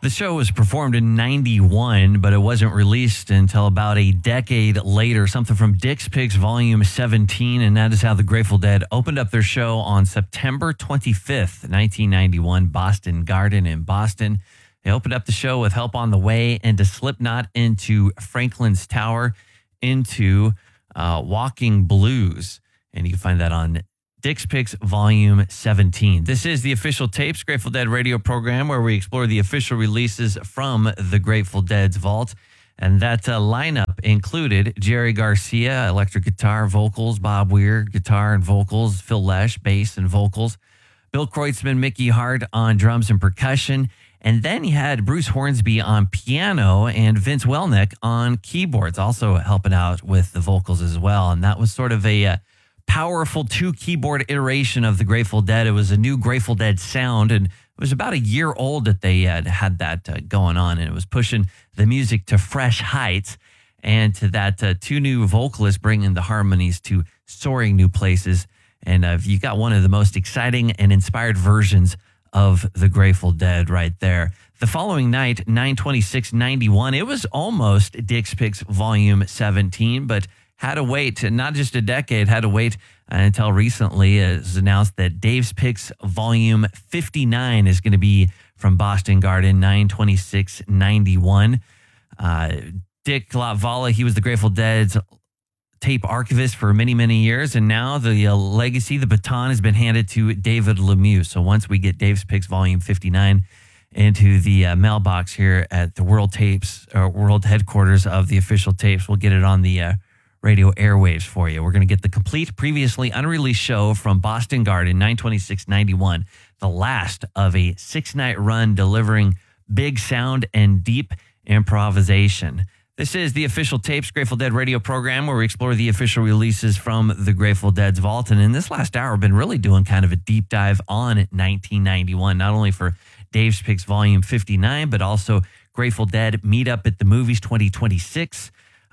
The show was performed in 91, but it wasn't released until about a decade later, something from Dick's Picks Volume 17, and that is how the Grateful Dead opened up their show on September 25th, 1991, Boston Garden in Boston. They opened up the show with Help on the Way, into Slipknot, into Franklin's Tower, into Walking Blues, and you can find that on Dick's Picks Volume 17. This is the Official Tapes Grateful Dead radio program where we explore the official releases from the Grateful Dead's vault. And that lineup included Jerry Garcia, electric guitar, vocals, Bob Weir, guitar and vocals, Phil Lesh, bass and vocals, Bill Kreutzmann, Mickey Hart on drums and percussion. And then you had Bruce Hornsby on piano and Vince Welnick on keyboards, also helping out with the vocals as well. And that was sort of a powerful two-keyboard iteration of the Grateful Dead. It was a new Grateful Dead sound, and it was about a year old that they had that going on, and it was pushing the music to fresh heights and to that two new vocalists bringing the harmonies to soaring new places. And you got one of the most exciting and inspired versions of the Grateful Dead right there. The following night, 9/26/91, it was almost Dick's Picks Volume 17, but had to wait, not just a decade, had to wait until recently. It was announced that Dave's Picks Volume 59 is going to be from Boston Garden, 9/26/91. Dick Latvala, he was the Grateful Dead's tape archivist for many, many years, and now the legacy, the baton has been handed to David Lemieux. So once we get Dave's Picks Volume 59 into the mailbox here at the World Tapes, or World Headquarters of the Official Tapes, we'll get it on the radio airwaves for you. We're going to get the complete previously unreleased show from Boston Garden, 9/26/91, the last of a 6-night run delivering big sound and deep improvisation. This is the Official Tapes Grateful Dead radio program where we explore the official releases from the Grateful Dead's vault. And in this last hour, we've been really doing kind of a deep dive on 1991, not only for Dave's Picks Volume 59, but also Grateful Dead Meet Up at the Movies 2026,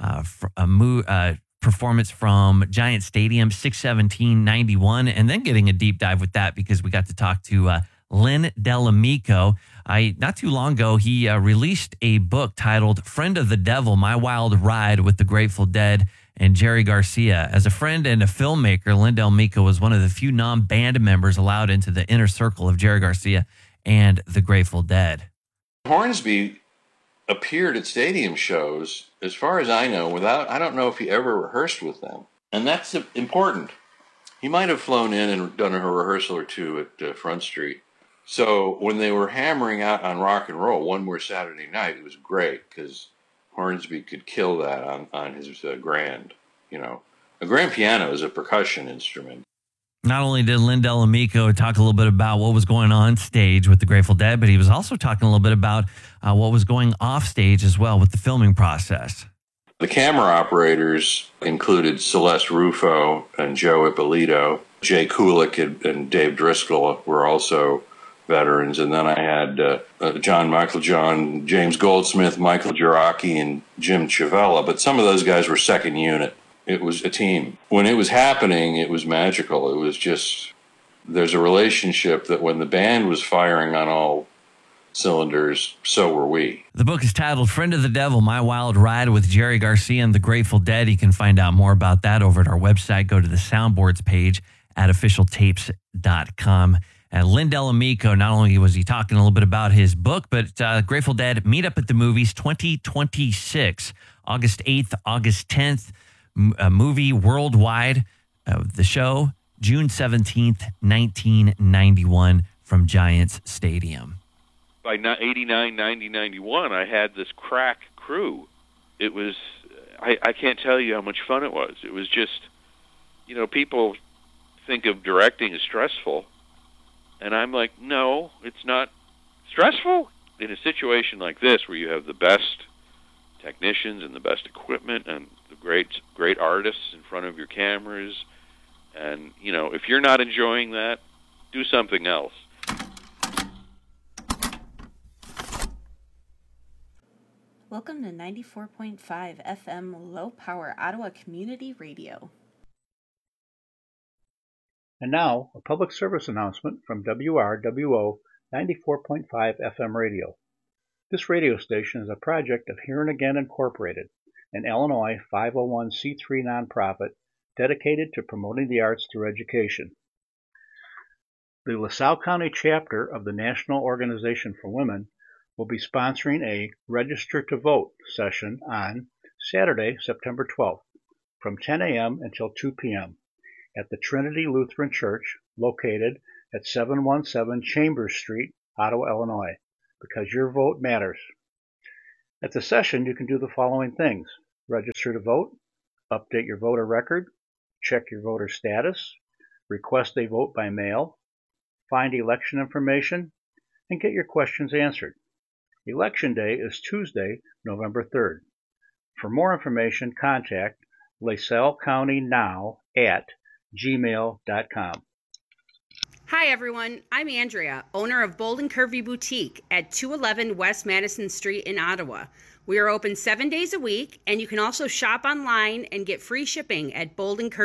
performance from Giant Stadium 6/17/91, and then getting a deep dive with that because we got to talk to Len Dell'Amico. Not too long ago, he released a book titled Friend of the Devil, My Wild Ride with the Grateful Dead and Jerry Garcia. As a friend and a filmmaker, Len Dell'Amico was one of the few non-band members allowed into the inner circle of Jerry Garcia and the Grateful Dead. Hornsby appeared at stadium shows, as far as I know, I don't know if he ever rehearsed with them. And that's important. He might have flown in and done a rehearsal or two at Front Street. So when they were hammering out on Rock and Roll, One More Saturday Night, it was great because Hornsby could kill that on his grand. You know, a grand piano is a percussion instrument. Not only did Len Dell'Amico talk a little bit about what was going on stage with the Grateful Dead, but he was also talking a little bit about what was going off stage as well with the filming process. The camera operators included Celeste Rufo and Joe Ippolito. Jay Kulik and Dave Driscoll were also veterans. And then I had John, James Goldsmith, Michael Giracchi, and Jim Chavella. But some of those guys were second unit. It was a team. When it was happening, it was magical. It was just, there's a relationship that when the band was firing on all cylinders, so were we. The book is titled Friend of the Devil, My Wild Ride with Jerry Garcia and the Grateful Dead. You can find out more about that over at our website. Go to the Soundboards page at officialtapes.com. And Len Dell'Amico, not only was he talking a little bit about his book, but Grateful Dead Meet Up at the Movies 2026, August 8th, August 10th. A movie worldwide. The show, June 17th, 1991 from Giants Stadium. By 89, 90, 91, I had this crack crew. It was, I can't tell you how much fun it was. It was just, you know, people think of directing as stressful. And I'm like, no, it's not stressful. In a situation like this where you have the best technicians and the best equipment and the great artists in front of your cameras, and you know, if you're not enjoying that, do something else. Welcome to 94.5 FM Low Power Ottawa Community Radio. And now, a public service announcement from WRWO 94.5 FM radio. This radio station is a project of Hearing Again Incorporated, an Illinois 501c3 nonprofit dedicated to promoting the arts through education. The LaSalle County chapter of the National Organization for Women will be sponsoring a Register to Vote session on Saturday, September 12th, from 10 a.m. until 2 p.m. at the Trinity Lutheran Church, located at 717 Chambers Street, Ottawa, Illinois, because your vote matters. At the session, you can do the following things: register to vote, update your voter record, check your voter status, request a vote by mail, find election information, and get your questions answered. Election Day is Tuesday, November 3rd. For more information, contact lasallecountynow@gmail.com. Hi everyone, I'm Andrea, owner of Bold and Curvy Boutique at 211 West Madison Street in Ottawa. We are open 7 days a week, and you can also shop online and get free shipping at Bold and Curvy.